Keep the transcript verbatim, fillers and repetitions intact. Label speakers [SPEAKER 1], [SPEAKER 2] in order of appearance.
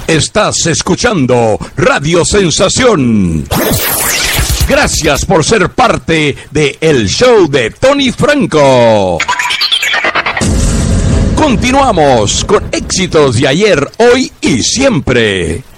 [SPEAKER 1] Estás escuchando Radio Sensación. Gracias por ser parte de El Show de Tony Franco. Continuamos con éxitos de ayer, hoy y siempre.